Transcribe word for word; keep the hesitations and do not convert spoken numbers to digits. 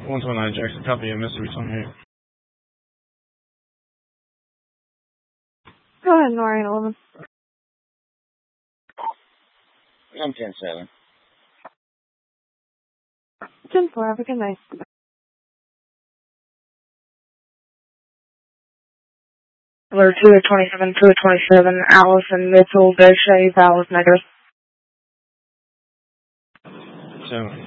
one twenty-nine Jackson, copy of Mystery twenty-eight. Go ahead, Nora eleven. I'm ten seven. ten four, have a good night. Alert two twenty-seven, two twenty-seven, Allison Mitchell, Deshay, Alice Negros. So.